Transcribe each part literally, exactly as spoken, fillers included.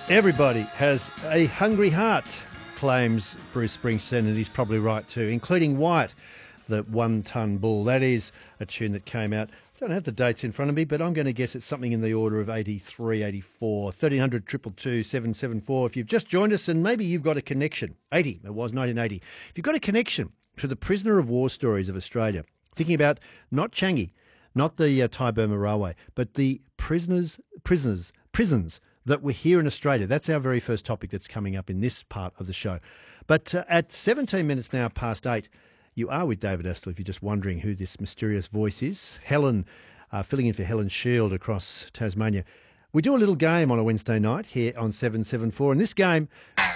Everybody has a hungry heart, claims Bruce Springsteen, and he's probably right too, including Wyatt, the one-ton bull. That is a tune that came out. I don't have the dates in front of me, but I'm going to guess it's something in the order of eighty-three, eighty-four, thirteen hundred, two two two, seven seven four. If you've just joined us and maybe you've got a connection, eighty, it was nineteen eighty. If you've got a connection to the prisoner of war stories of Australia, thinking about not Changi, not the uh, Thai-Burma Railway, but the prisoners, prisoners, prisons that were here in Australia. That's our very first topic that's coming up in this part of the show. But uh, at seventeen minutes now past eight, you are with David Astle if you're just wondering who this mysterious voice is. Helen, uh, filling in for Helen Shield across Tasmania. We do a little game on a Wednesday night here on seven seven four, and this game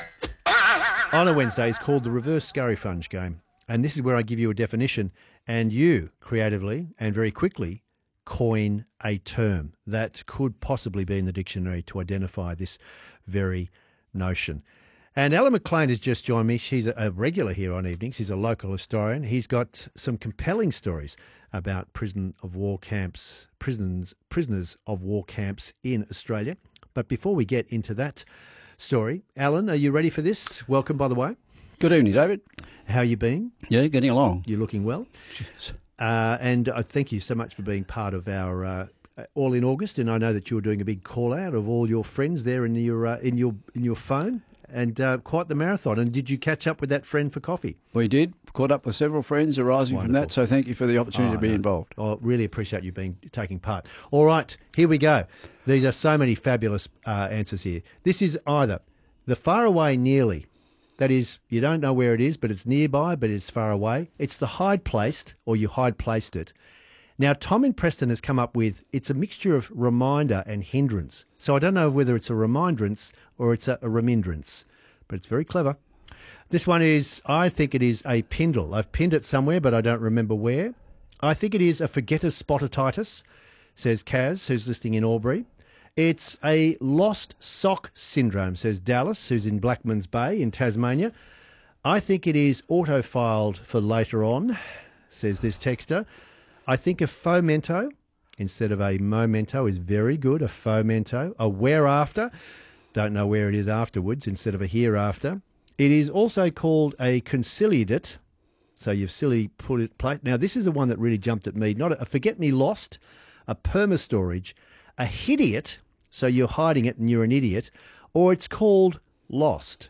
on a Wednesday is called the Reverse Scurryfunge game. And this is where I give you a definition, and you, creatively and very quickly, coin a term that could possibly be in the dictionary to identify this very notion. And Alan McLean has just joined me. She's a regular here on evenings. He's a local historian. He's got some compelling stories about prison of war camps, prisons, prisoners of war camps in Australia. But before we get into that story, Alan, are you ready for this? Welcome, by the way. Good evening, David. How you been? Yeah, getting along. You're looking well. Cheers. Uh, and I thank you so much for being part of our uh, All in August. And I know that you're doing a big call out of all your friends there in your uh, in your in your phone, and uh, quite the marathon. And did you catch up with that friend for coffee? We did. Caught up with several friends arising Wonderful. from that. So thank you for the opportunity Oh, to be no. involved. I really appreciate you being taking part. All right, here we go. These are so many fabulous uh, answers here. This is either the far away nearly. That is, you don't know where it is, but it's nearby, but it's far away. It's the hide-placed, or you hide-placed it. Now, Tom in Preston has come up with, it's a mixture of reminder and hindrance. So I don't know whether it's a remindrance or it's a, a remindrance, but it's very clever. This one is, I think it is a pindle. I've pinned it somewhere, but I don't remember where. I think it is a forgetter's spotitis, says Kaz, who's listening in Albury. It's a lost sock syndrome, says Dallas, who's in Blackmans Bay in Tasmania. I think it is auto-filed for later on, says this texter. I think a fomento instead of a momento is very good, a fomento. A whereafter, don't know where it is afterwards, instead of a hereafter. It is also called a conciliate, so you've silly put it plate. Now, this is the one that really jumped at me. Not a, a forget-me-lost, a perma-storage, a hidiot, so you're hiding it and you're an idiot, or it's called lost.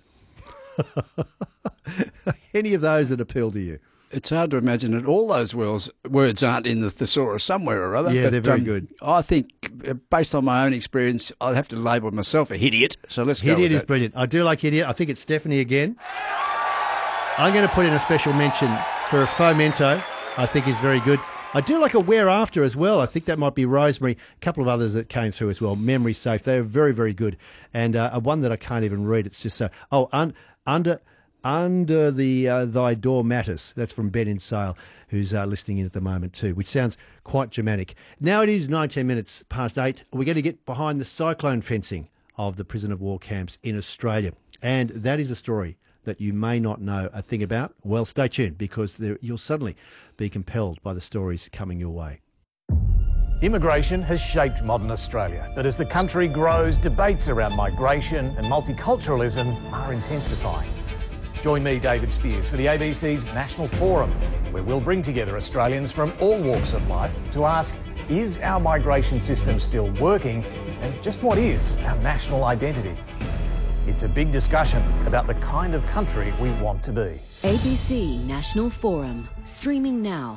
Any of those that appeal to you? It's hard to imagine that all those words, words aren't in the thesaurus somewhere or other. Yeah, but, they're very um, good. I think, uh, based on my own experience, I'd have to label myself a hidiot. So let's go with Idiot is that. brilliant. I do like idiot. I think it's Stephanie again. I'm going to put in a special mention for a fomento. I think is very good. I do like a whereafter as well. I think that might be Rosemary. A couple of others that came through as well. Memory safe. They're very, very good. And uh, one that I can't even read. It's just so. Oh, un, under under the uh, thy door matters. That's from Ben in Sale, who's uh, listening in at the moment too, which sounds quite Germanic. Now it is nineteen minutes past eight. We're going to get behind the cyclone fencing of the prison of war camps in Australia, and that is a story that you may not know a thing about. Well, stay tuned, because there, you'll suddenly be compelled by the stories coming your way. Immigration has shaped modern Australia, but as the country grows, debates around migration and multiculturalism are intensifying. Join me, David Spears, for the A B C's National Forum, where we'll bring together Australians from all walks of life to ask, is our migration system still working, and just what is our national identity? It's a big discussion about the kind of country we want to be. A B C National Forum, streaming now.